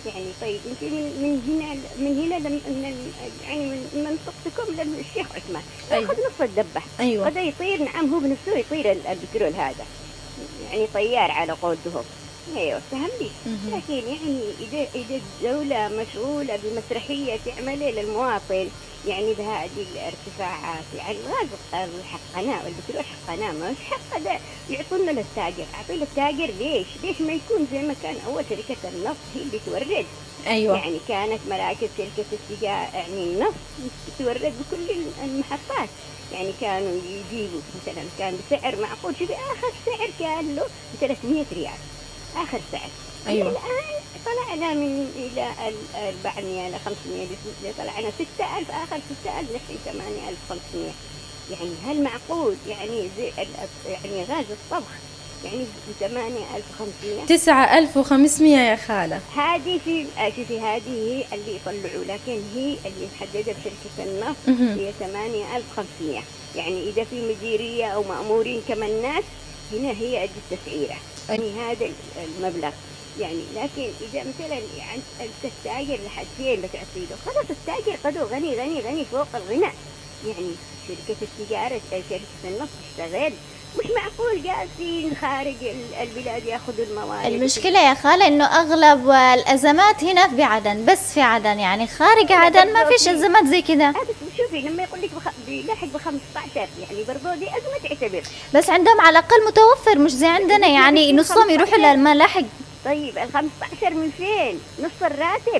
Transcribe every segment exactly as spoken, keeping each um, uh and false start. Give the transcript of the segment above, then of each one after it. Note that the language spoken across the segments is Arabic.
يعني طيب أنتِ من من هنا من هنا لم من يعني من منطقتكم للشيخ عثمان، ياخذ أيوه، نص الدبة، أيوه. وده يطير نعم هو بنفسه يطير ال البترول هذا، يعني طيار على قولتهم، أيوه فهمتِ، اهم. لكن يعني إذا إذا الدولة مشغولة بمسرحية تعملها للمواطن، يعني بهذه الارتفاعات، يعني الغاز حقنا والبترول حقنا مش حق ده يعطونا للتاجر، أعطيه للتاجر ليش؟ ليش ما يكون زي ما كان أول شركة النفط هي اللي تورد؟ أيوه. يعني كانت مراكز شركة السجا يعني النفط تورد بكل ال المحطات، يعني كانوا يجيبوا مثلًا كان بسعر معقول، شوفي آخر سعر كان له بثلاثمية ريال آخر سعر، أيوه. الآن طلعنا من إلى ال أربعمية إلى خمسمية طلعنا ستة آلاف آخر ستة آلاف نحن ثمانية آلاف وخمسمية يعني هل معقول يعني زي ال يعني غاز الطبخ يعني بثمانية آلاف وخمسمية تسعة آلاف وخمسمية يا خالة. هذه في آه، شوفي هذه هي اللي يطلعوا، لكن هي اللي محددة بشركة النفط اهم. هي ثمانية آلاف وخمسمية يعني إذا في مديرية أو مأمورين كمان ناس هنا هي قد التسعيرة، أي يعني هذا المبلغ يعني، لكن إذا مثلا يعني أنت التاجر لحد فين بتعطي له؟ خلاص التاجر قدو غني غني غني فوق الغنى، يعني شركة التجارة شركة النفط تشتغل، مش معقول جالسين خارج ال- البلاد ياخذوا الموارد وكل. المشكلة يا خالة إنه أغلب الأزمات هنا في عدن، بس في عدن، يعني خارج لا عدن ما برضو فيش في أزمات زي كده. آه بس شوفي لما يقول لك بخ... بيلاحق ب خمستاشر يعني برضو دي أزمة تعتبر. بس عندهم على الأقل متوفر، مش زي عندنا بس يعني بتجيب نصهم يروحوا خمستاشر، للملاحق. طيب ال خمستاشر من فين؟ نص الراتب،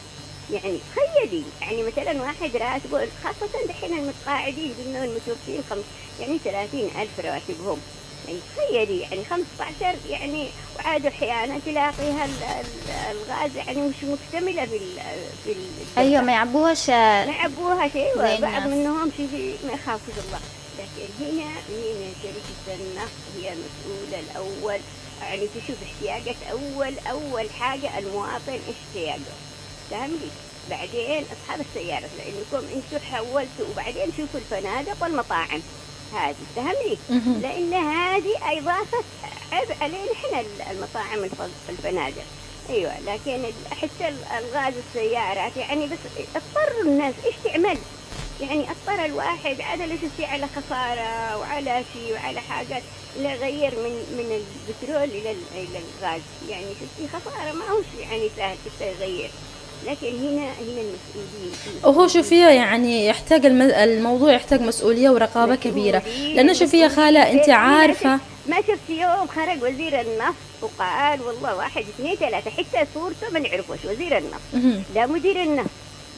يعني تخيلي يعني مثلا واحد راتبه خاصة دحين المتقاعدين قلنا المتوفين خمس يعني ثلاثين ألف رواتبهم، يعني تخيلي يعني خمستاشر يعني وعاد أحيانا تلاقيها ال- ال- الغاز يعني مش مكتملة في ال- في أيوة، الدفة، ما يعبوهاش ما يعبوها شيء زي وبعض الناس. منهم شيء ما يخافوا الله، لكن هنا هنا شركة النفط هي المسؤولة الأول، يعني تشوف احتياجات أول أول حاجة المواطن احتياجه، فهمتي؟ بعدين أصحاب السيارات لأنكم أنتم حولتوا وبعدين شوفوا الفنادق والمطاعم هذه، فهمتي؟ مهم. لأن هذه إضافة عبء علينا إحنا المطاعم الفنادق، أيوة لكن ال- حتى ال- الغاز السيارات يعني بس اضطروا الناس إيش تعمل؟ يعني اضطر الواحد عدل شفتي على خسارة وعلى شيء وعلى حاجات لا غير من من البترول إلى ال- إلى الغاز، يعني شفتي خسارة ما هوش يعني سهل حتى يغير، لكن هنا هنا المسؤولين وهو المسؤولين شوفية يعني يحتاج الم... الموضوع يحتاج مسؤولية ورقابة كبيرة، مسؤولين لأنه شوفية المسؤولين خالة أنت فين؟ أنا ما شفت عارفة. ما شفت يوم خرج وزير النفط وقال والله واحد اثنين ثلاثة حتى صورته ما نعرفوش وزير النفط، مهم. لا مدير النفط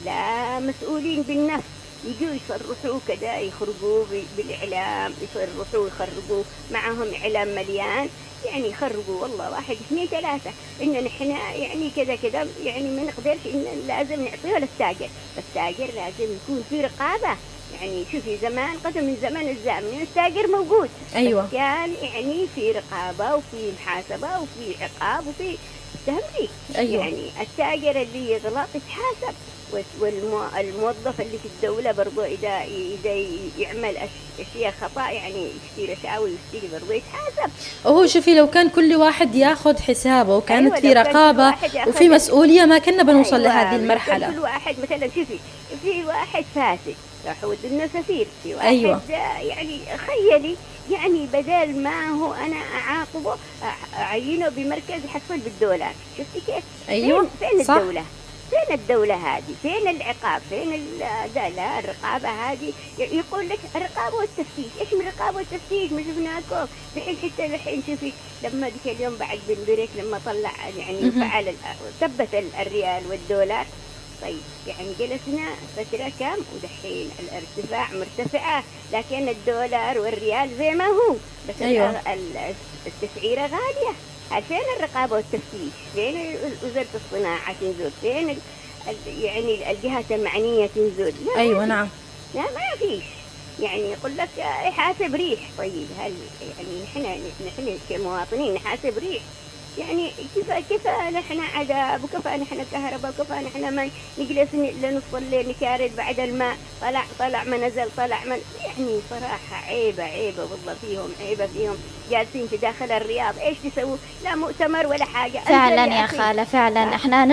لا مسؤولين بالنفط يجوا يصرحوا كذا يخرجوا ب- بالإعلام يصرحوا يخرجوا معهم إعلام مليان، يعني يخرجوا والله واحد اثنين ثلاثة إن نحن يعني كذا كذا يعني ما نقدرش إن لازم نعطيه للتاجر، التاجر لازم يكون في رقابة، يعني شوفي زمان قدم من زمان الزمن التاجر موجود بس أيوة. كان يعني في رقابة وفي محاسبة وفي عقاب وفي فهمتي، أيوة. يعني التاجر اللي يغلط يتحاسب، والموظف اللي في الدولة برضو إذا إذا يعمل أش- أشياء خطأ يعني يشتري رشاوي ويشتري برضو يتحاسب. وهو شوفي لو كان كل واحد ياخذ حسابه وكانت أيوة في لو كان كل رقابة واحد وفي ياخذ، مسؤولية ما كنا بنوصل لهذه أيوة لو كان المرحلة. كل واحد مثلا شوفي في واحد فاسد راح ودوا لنا سفير، في واحد أيوة. آه، يعني خيلي يعني بدل ما هو أنا أعاقبه أع- أعينه بمركز يحصل بالدولار، شفتي كيف؟ أيوة. فين فين صح. الدولة؟ فين الدولة هذه؟ فين العقاب؟ فين ال- ده لا الرقابة هذه، ي- يقول لك الرقابة والتفتيش، إيش من الرقابة والتفتيش؟ ما شفناكم الحين حتى الحين شوفي لما ذيك اليوم بعد بن بريك لما طلع يعني مهم. فعل ال- ثبت ال- الريال والدولار، طيب يعني جلسنا فترة كم ودحين الارتفاع مرتفعة، لكن الدولار والريال زي ما هو بس أيوة. الأغ- ال- التسعيرة غالية، هل فين الرقابة والتفتيش؟ فين ال- وزارة الصناعة تنزل؟ فين ال- ال- يعني الجهات المعنية تنزل؟ لا ما أيوة. في، نعم. لا ما فيش، يعني يقول لك يحاسب ريح، طيب هل يعني نحن نحن كمواطنين نحاسب ريح؟ يعني كيف كيف نحن عذاب وكيف نحن كهرباء وكيف نحن ما نجلس لنص الليل نكارد بعد الماء طلع طلع ما نزل طلع ما يعني صراحة عيبة عيبة والله فيهم عيبة فيهم جالسين في داخل الرياض ايش تسووا؟ لا مؤتمر ولا حاجة. فعلا يا خالة، فعلا احنا